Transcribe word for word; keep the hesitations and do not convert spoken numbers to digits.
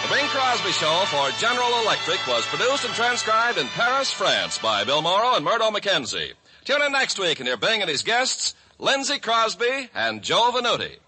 The Bing Crosby Show for General Electric was produced and transcribed in Paris, France by Bill Morrow and Murdo McKenzie. Tune in next week and hear Bing and his guests, Lindsay Crosby and Joe Venuti.